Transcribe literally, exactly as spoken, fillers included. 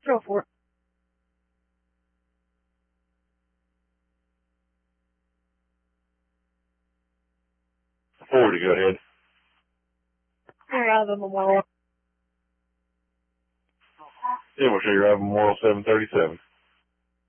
Go for it. forty, go ahead. Arrive at Memorial. Yeah, we'll show you arrive at Memorial seven thirty-seven.